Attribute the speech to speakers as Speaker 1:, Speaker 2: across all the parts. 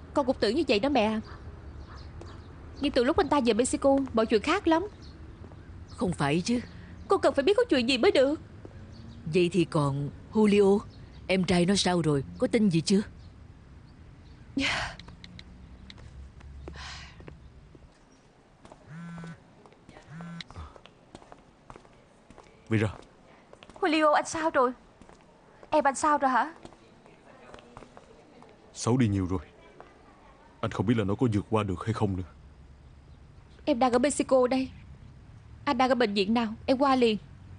Speaker 1: Con cũng tưởng như vậy đó mẹ. Nhưng từ lúc anh ta về Mexico, mọi chuyện khác lắm.
Speaker 2: Không phải chứ.
Speaker 1: Con cần phải biết có chuyện gì mới được.
Speaker 2: Vậy thì còn Julio, em trai nó sao rồi? Có tin gì chưa?
Speaker 3: Vera,
Speaker 1: Julio anh sao rồi? Em anh sao rồi hả?
Speaker 3: xấu đi nhiều rồi. Anh không biết là nó có vượt qua được hay không nữa.
Speaker 1: Em đang ở Mexico đây. Anh đang ở bệnh viện nào? Em qua liền.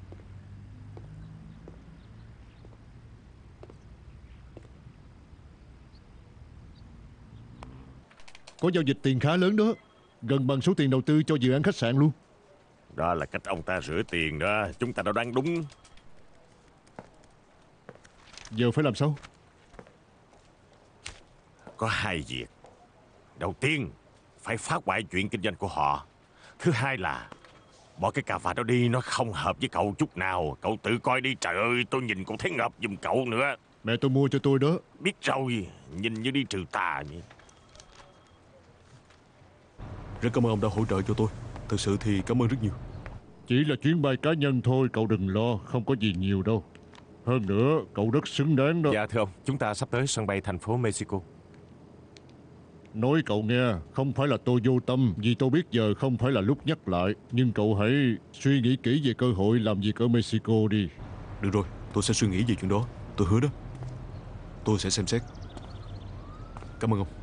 Speaker 4: Có giao dịch tiền khá lớn đó, gần bằng số tiền đầu tư cho dự án khách sạn luôn.
Speaker 5: Đó là cách ông ta rửa tiền đó. Chúng ta đã đoán đúng.
Speaker 4: Giờ phải làm sao?
Speaker 5: Có hai việc. Đầu tiên, phải phá hoại chuyện kinh doanh của họ. Thứ hai là bỏ cái cà vạt đó đi, nó không hợp với cậu chút nào. Cậu tự coi đi, trời ơi, tôi nhìn cũng thấy ngợp giùm cậu nữa.
Speaker 4: Mẹ tôi mua cho tôi đó.
Speaker 5: Biết rồi, nhìn như đi trừ tà vậy.
Speaker 3: Rất cảm ơn ông đã hỗ trợ cho tôi. Thực sự thì cảm ơn rất nhiều.
Speaker 4: Chỉ là chuyến bay cá nhân thôi, cậu đừng lo, không có gì nhiều đâu. Hơn nữa, cậu rất xứng đáng đó.
Speaker 6: Dạ thưa ông, chúng ta sắp tới sân bay thành phố Mexico.
Speaker 4: Nói cậu nghe, không phải là tôi vô tâm, vì tôi biết giờ không phải là lúc nhắc lại. Nhưng cậu hãy suy nghĩ kỹ về cơ hội làm việc ở Mexico đi.
Speaker 3: Được rồi, tôi sẽ suy nghĩ về chuyện đó. Tôi hứa đó. Tôi sẽ xem xét. Cảm ơn ông.